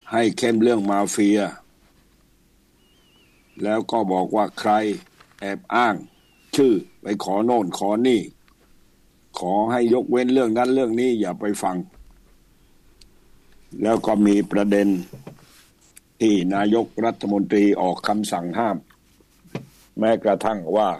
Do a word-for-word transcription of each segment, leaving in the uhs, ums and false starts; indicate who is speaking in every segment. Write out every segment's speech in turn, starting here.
Speaker 1: ให้เข้มเรื่องมาเฟียแล้วก็บอกว่าใครแอบอ้างชื่อไปขอโน่นขอนี่ขอให้ยกเว้นเรื่องนั้นเรื่องนี้อย่าไปฟังแล้วก็มีประเด็นที่นายกรัฐมนตรีออกคำสั่งห้ามแม้กระทั่งว่า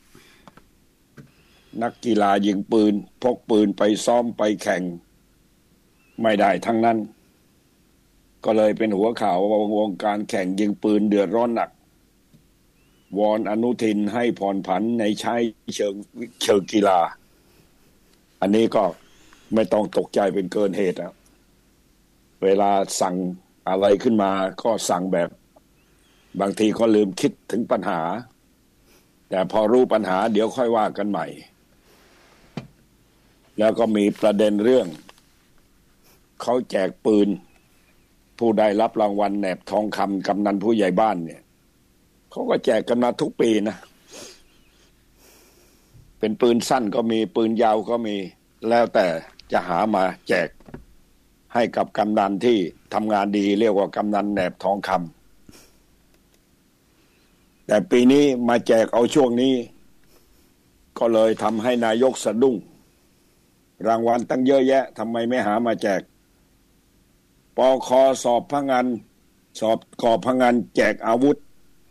Speaker 1: นักกีฬายิงปืนพกปืนไปซ้อมไปแข่งไม่ได้ทั้งนั้นก็เลยเป็นหัวข่าวว่าวงการแข่งยิงปืนเดือดร้อนหนักวอนอนุทินให้ผ่อนผันในใช้เชิงเชิงกีฬาอันนี้ก็ไม่ต้องตกใจเป็นเกินเหตุนะเวลาสั่งอะไรขึ้นมาก็สั่งแบบบางทีก็ลืมคิดถึงปัญหาแต่พอรู้ปัญหาเดี๋ยวค่อยว่ากันใหม่แล้วก็มีประเด็นเรื่องเขาแจกปืนผู้ได้รับรางวัลแหนบทองคำกำนันผู้ใหญ่บ้านเนี่ยเขาก็แจกกันมาทุกปีนะเป็นปืนสั้นก็มีปืนยาวก็มีแล้วแต่จะหามาแจกให้กับกำนันที่ทำงานดีเรียกว่ากำนันแหนบทองคำแต่ปีนี้มาแจกเอาช่วงนี้ก็เลยทำให้นายกสะดุ้งรางวัลตั้งเยอะแยะทำไมไม่หามาแจกปค.สอบพงันสอบกอบพงันแจกอาวุธ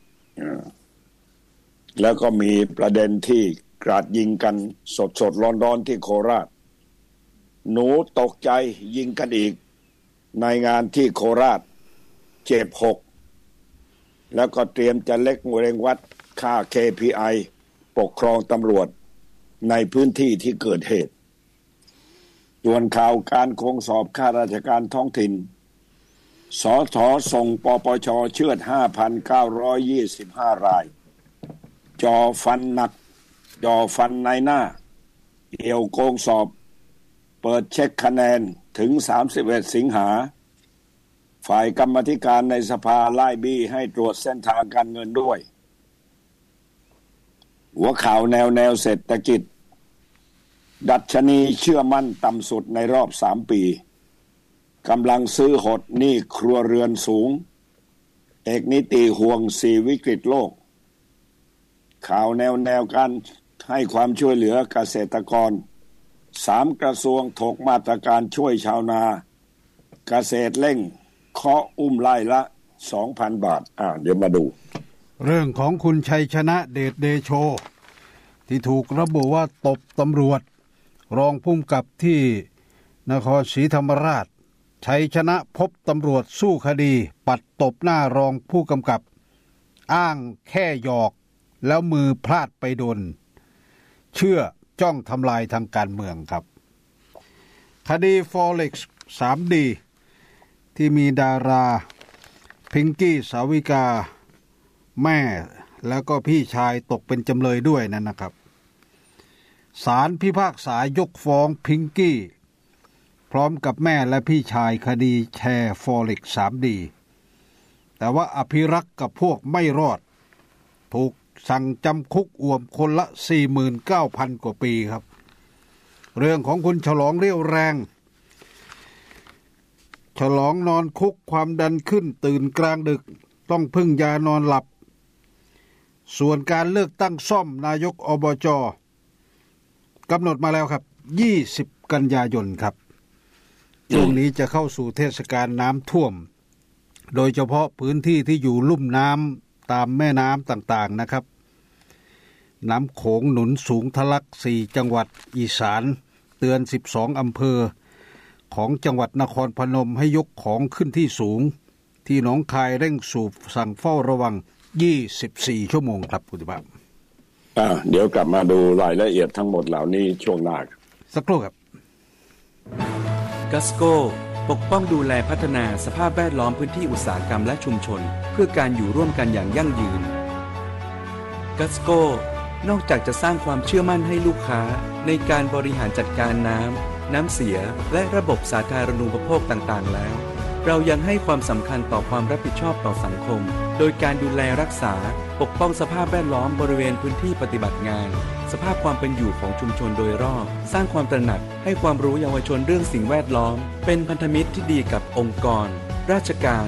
Speaker 1: แล้วก็มีประเด็นที่กราดยิงกันสดสดร้อนๆที่โคราชหนูตกใจยิงกันอีกในงานที่โคราชเจ็บหกแล้วก็เตรียมจะเล็กเร่งวัดค่า เค พี ไอ ปกครองตำรวจในพื้นที่ที่เกิดเหตุส่วนข่าวการคงสอบข้าราชการท้องถิ่นสถ.ส่งปปช.เชือด ห้าพันเก้าร้อยยี่สิบห้า รายจ่อฟันหนักจ่อฟันในหน้าเอี่ยวโกงสอบเปิดเช็คคะแนนถึงสามสิบเอ็ดสิงหาฝ่ายกรรมาธิการในสภาไล่บี้ให้ตรวจเส้นทางการเงินด้วยหัวข่าวแนวแนวเศรษฐกิจดัชนีเชื่อมั่นต่ำสุดในรอบสามปีกำลังซื้อหดหนี้ครัวเรือนสูงเอกนิติห่วงสี่วิกฤตโลกข่าวแนวแนวการให้ความช่วยเหลือเกษตรกรสามกระทรวงถกมาตรการช่วยชาวนาเกษตรเร่งเคาะอุ้มไร่ละ สองพัน บาทอ่าเดี๋ยวมาดู
Speaker 2: เรื่องของคุณชัยชนะเดชเดโชที่ถูกระบุว่าตบตำรวจรองผู้กำกับที่นครศรีธรรมราชชัยชนะพบตำรวจสู้คดีปัดตบหน้ารองผู้กำกับอ้างแค่หยอกแล้วมือพลาดไปโดนเชื่อจ้องทำลายทางการเมืองครับคดี Forex ทรี ดี ที่มีดาราพิงกี้สาวิกาแม่แล้วก็พี่ชายตกเป็นจำเลยด้วยนั่นนะครับศาลพิพากษายกฟ้องพิงกี้พร้อมกับแม่และพี่ชายคดีแชร์ Forex ทรี ดี แต่ว่าอภิรักษ์กับพวกไม่รอดถูกสั่งจำคุกอ่วมคนละ สี่หมื่นเก้าพัน กว่าปีครับเรื่องของคุณฉลองเรี่ยวแรงฉลองนอนคุกความดันขึ้นตื่นกลางดึกต้องพึ่งยานอนหลับส่วนการเลือกตั้งซ่อมนายกอบจ.กำหนดมาแล้วครับยี่สิบกันยายนครับช่วงนี้จะเข้าสู่เทศกาลน้ำท่วมโดยเฉพาะพื้นที่ที่อยู่ลุ่มน้ำตามแม่น้ำต่างๆนะครับน้ำโขงหนุนสูงทะลักสี่จังหวัดอีสานเตือนสิบสองอำเภอของจังหวัดนครพนมให้ยกของขึ้นที่สูงที่หนองคายเร่งสูบสั่งเฝ้าระวังยี่สิบสี่ชั่วโมงครับคุณผู้ชม
Speaker 1: อ่าเดี๋ยวกลับมาดูรายละเอียดทั้งหมดเหล่านี้ช่วงหน้า
Speaker 2: สักครู่ครับ
Speaker 3: กัสโกปกป้องดูแลพัฒนาสภาพแวดล้อมพื้นที่อุตสาหกรรมและชุมชนเพื่อการอยู่ร่วมกันอย่างยั่งยืนกัสโกนอกจากจะสร้างความเชื่อมั่นให้ลูกค้าในการบริหารจัดการน้ำน้ำเสียและระบบสาธารณูปโภคต่างๆแล้วเรายังให้ความสำคัญต่อความรับผิดชอบต่อสังคมโดยการดูแลรักษาปกป้องสภาพแวดล้อมบริเวณพื้นที่ปฏิบัติงานสภาพความเป็นอยู่ของชุมชนโดยรอบสร้างความตระหนักให้ความรู้เยาวชนเรื่องสิ่งแวดล้อมเป็นพันธมิตรที่ดีกับองค์กรราชการ